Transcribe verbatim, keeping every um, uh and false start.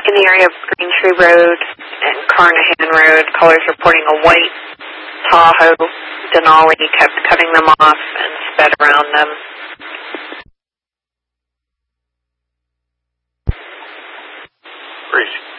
In the area of Green Tree Road and Carnahan Road, callers reporting a white Tahoe Denali kept cutting them off and sped around them. Great.